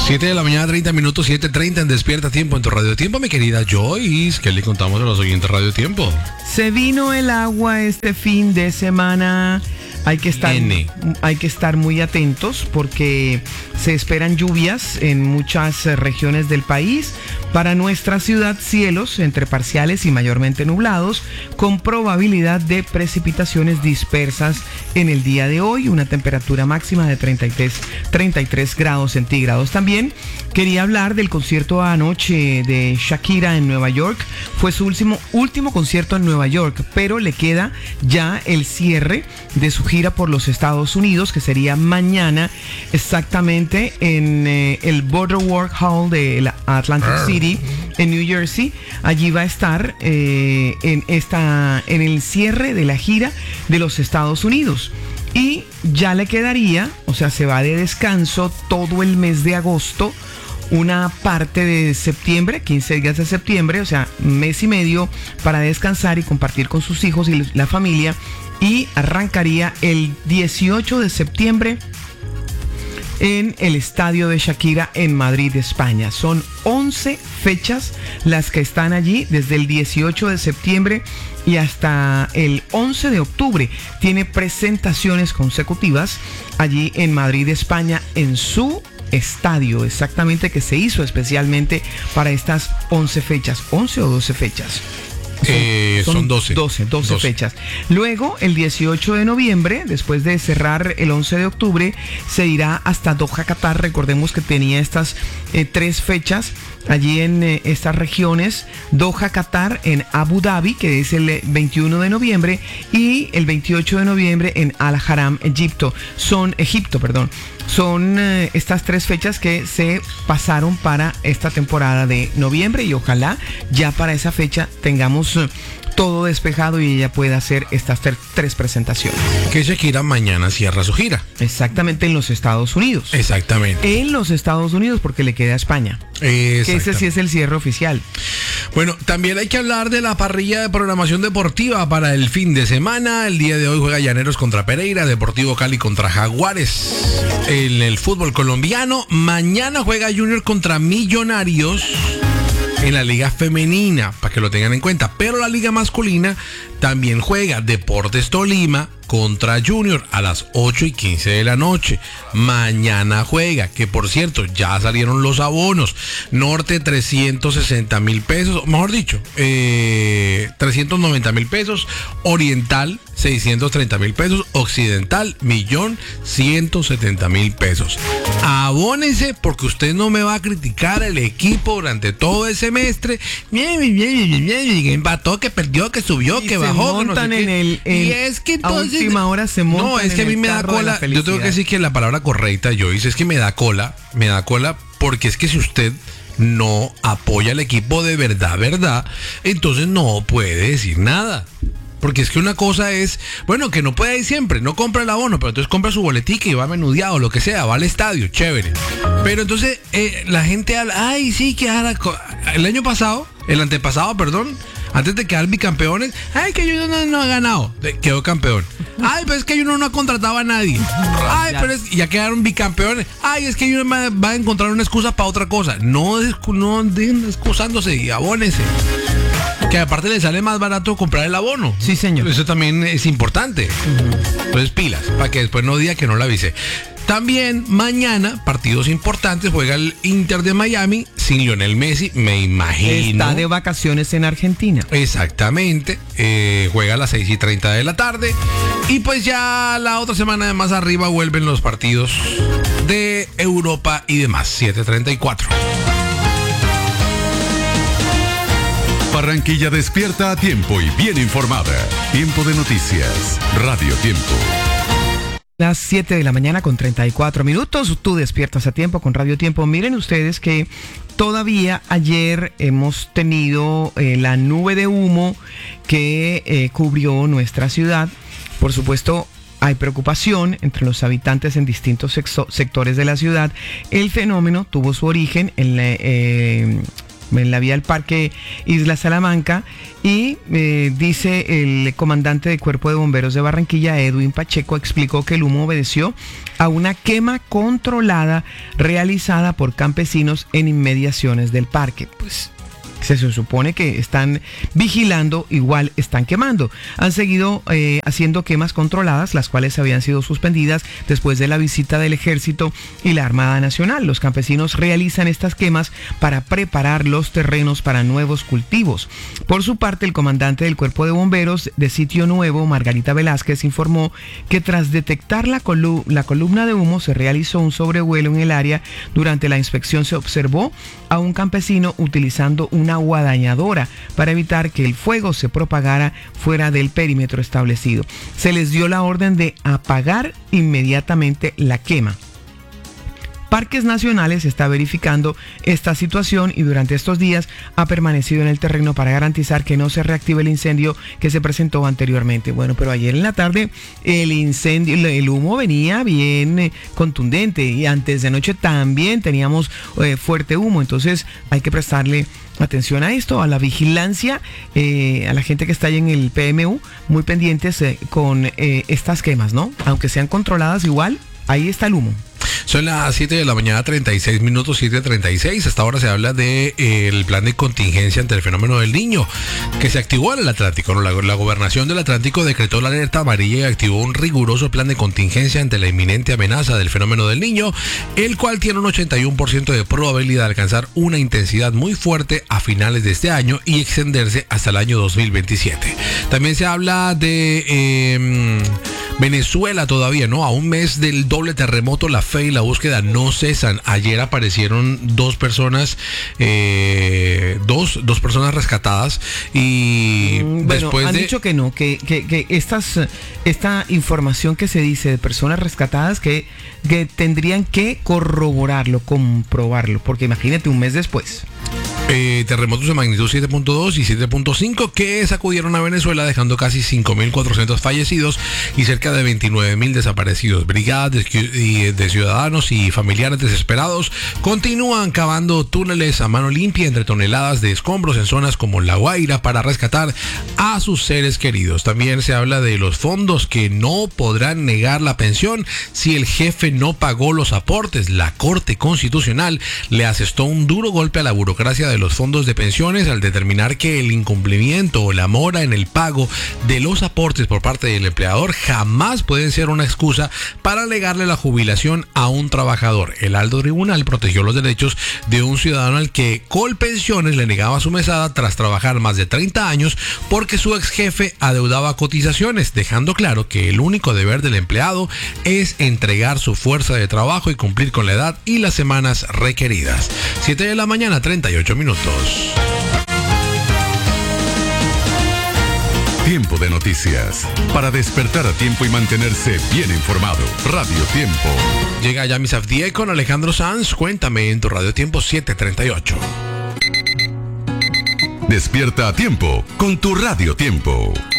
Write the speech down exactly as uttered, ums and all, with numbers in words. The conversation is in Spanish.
siete de la mañana, treinta minutos, siete treinta en Despierta Tiempo en tu Radio Tiempo, mi querida Joyce. ¿Qué le contamos a los oyentes Radio Tiempo? Se vino el agua este fin de semana. Hay que estar, N. hay que estar muy atentos porque se esperan lluvias en muchas regiones del país. Para nuestra ciudad, cielos entre parciales y mayormente nublados, con probabilidad de precipitaciones dispersas en el día de hoy. Una temperatura máxima de treinta y tres, treinta y tres grados centígrados. También quería hablar del concierto anoche de Shakira en Nueva York. Fue su último, último concierto en Nueva York, pero le queda ya el cierre de su gira por los Estados Unidos, que sería mañana exactamente en eh, el Boardwalk Hall de la Atlantic City en New Jersey. Allí va a estar eh, en esta en el cierre de la gira de los Estados Unidos. Y ya le quedaría, o sea, se va de descanso todo el mes de agosto, una parte de septiembre, quince días de septiembre, o sea, mes y medio para descansar y compartir con sus hijos y la familia. Y arrancaría el dieciocho de septiembre en el estadio de Shakira en Madrid, España. Son once fechas las que están allí desde el dieciocho de septiembre y hasta el once de octubre. Tiene presentaciones consecutivas allí en Madrid, España, en su estadio, exactamente, que se hizo especialmente para estas once fechas. ¿once o doce fechas? Son, eh, son doce. doce, doce, doce fechas. Luego, el dieciocho de noviembre, después de cerrar el once de octubre, se irá hasta Doha, Qatar. Recordemos que tenía estas eh, tres fechas allí en eh, estas regiones: Doha, Qatar, en Abu Dhabi, que es el veintiuno de noviembre, y el veintiocho de noviembre en Al Haram, Egipto. Son, Egipto, perdón. Son eh, estas tres fechas que se pasaron para esta temporada de noviembre, y ojalá ya para esa fecha tengamos eh, todo despejado y ella pueda hacer estas ter- tres presentaciones. Que Shakira mañana cierra su gira. Exactamente, en los Estados Unidos. Exactamente. En los Estados Unidos, porque le queda a España. Que ese sí es el cierre oficial. Bueno, también hay que hablar de la parrilla de programación deportiva para el fin de semana. El día de hoy juega Llaneros contra Pereira, Deportivo Cali contra Jaguares. En el fútbol colombiano, mañana juega Junior contra Millonarios en la liga femenina, para que lo tengan en cuenta. Pero la liga masculina también juega Deportes Tolima contra Junior a las ocho y quince de la noche. Mañana juega, que por cierto, ya salieron los abonos. Norte, trescientos sesenta mil pesos, mejor dicho, eh, trescientos noventa mil pesos. Oriental, seiscientos treinta mil pesos. Occidental, millón ciento setenta mil pesos. Abónense, porque usted no me va a criticar el equipo durante todo el semestre. Empató, que perdió, que subió, y que bajó, que no sé en qué. el, en, y es que entonces, a última hora se montan. no, es que a mí me da cola. Yo tengo que decir que la palabra correcta, Joyce, es que me da cola, me da cola, porque es que si usted no apoya al equipo de verdad, verdad, entonces no puede decir nada. Porque es que una cosa es, bueno, que no puede ir siempre, no compra el abono, pero entonces compra su boletica y va menudeado, lo que sea, va al estadio, chévere. Pero entonces eh, la gente habla, ay, sí, que ahora, el año pasado, el antepasado, perdón, antes de quedar bicampeones, ay, que Junior no, no ha ganado, quedó campeón. Ay, pero es que Junior no ha contratado a nadie. Ay, pero es, ya quedaron bicampeones. Ay, es que Junior va, va a encontrar una excusa para otra cosa. No, no anden excusándose y abónese. Que aparte le sale más barato comprar el abono. Sí, señor. Eso también es importante. Uh-huh. Entonces pilas, para que después no diga que no la avisé. También mañana, partidos importantes, juega el Inter de Miami sin Lionel Messi, me imagino. Está de vacaciones en Argentina. Exactamente. Eh, juega a las seis y treinta de la tarde. Y pues ya la otra semana de más arriba vuelven los partidos de Europa y demás. siete treinta y cuatro. Barranquilla despierta a tiempo y bien informada. Tiempo de noticias. Radio Tiempo. Las siete de la mañana con treinta y cuatro minutos. Tú despiertas a tiempo con Radio Tiempo. Miren ustedes que todavía ayer hemos tenido eh, la nube de humo que eh, cubrió nuestra ciudad. Por supuesto, hay preocupación entre los habitantes en distintos sexo- sectores de la ciudad. El fenómeno tuvo su origen en la... Eh, en la vía del Parque Isla Salamanca, y eh, dice el comandante del Cuerpo de Bomberos de Barranquilla, Edwin Pacheco, explicó que el humo obedeció a una quema controlada realizada por campesinos en inmediaciones del parque. Pues se supone que están vigilando, igual están quemando. Han seguido eh, haciendo quemas controladas, las cuales habían sido suspendidas después de la visita del Ejército y la Armada Nacional. Los campesinos realizan estas quemas para preparar los terrenos para nuevos cultivos. Por su parte, el comandante del Cuerpo de Bomberos de Sitio Nuevo, Margarita Velázquez, informó que tras detectar la, colu- la columna de humo se realizó un sobrevuelo en el área. Durante la inspección se observó a un campesino utilizando una guadañadora para evitar que el fuego se propagara fuera del perímetro establecido. Se les dio la orden de apagar inmediatamente la quema. Parques Nacionales está verificando esta situación y durante estos días ha permanecido en el terreno para garantizar que no se reactive el incendio que se presentó anteriormente. Bueno, pero ayer en la tarde el incendio, el humo venía bien eh, contundente, y antes de anoche también teníamos eh, fuerte humo. Entonces hay que prestarle atención a esto, a la vigilancia, eh, a la gente que está ahí en el P M U, muy pendientes eh, con eh, estas quemas, ¿no? Aunque sean controladas, igual ahí está el humo. Son las siete de la mañana, treinta y seis minutos, siete treinta y seis. Hasta ahora se habla del de, eh, plan de contingencia ante el fenómeno del Niño, que se activó en el Atlántico, ¿no? La, la gobernación del Atlántico decretó la alerta amarilla y activó un riguroso plan de contingencia ante la inminente amenaza del fenómeno del Niño, el cual tiene un ochenta y uno por ciento de probabilidad de alcanzar una intensidad muy fuerte a finales de este año y extenderse hasta el año dos mil veintisiete. También se habla de eh, Venezuela todavía, ¿no? A un mes del doble terremoto, la fe y la búsqueda no cesan. Ayer aparecieron dos personas, eh, dos, dos personas rescatadas y bueno, después han de... dicho que no, que, que, que estas, esta información que se dice de personas rescatadas que, que tendrían que corroborarlo, comprobarlo, porque imagínate un mes después. Eh, terremotos de magnitud siete punto dos y siete punto cinco que sacudieron a Venezuela, dejando casi cinco mil cuatrocientos fallecidos y cerca de veintinueve mil desaparecidos. Brigadas de, de ciudadanos y familiares desesperados continúan cavando túneles a mano limpia entre toneladas de escombros en zonas como La Guaira para rescatar a sus seres queridos. También se habla de los fondos que no podrán negar la pensión si el jefe no pagó los aportes. La Corte Constitucional le asestó un duro golpe a la burocracia de los fondos de pensiones al determinar que el incumplimiento o la mora en el pago de los aportes por parte del empleador jamás pueden ser una excusa para negarle la jubilación a un trabajador. El alto tribunal protegió los derechos de un ciudadano al que Colpensiones le negaba su mesada tras trabajar más de treinta años porque su ex jefe adeudaba cotizaciones, dejando claro que el único deber del empleado es entregar su fuerza de trabajo y cumplir con la edad y las semanas requeridas. siete de la mañana, treinta y ocho minutos. Tiempo de noticias. Para despertar a tiempo y mantenerse bien informado. Radio Tiempo. Llega ya Miss Afdie con Alejandro Sanz. Cuéntame en tu Radio Tiempo siete treinta y ocho. Despierta a tiempo con tu Radio Tiempo.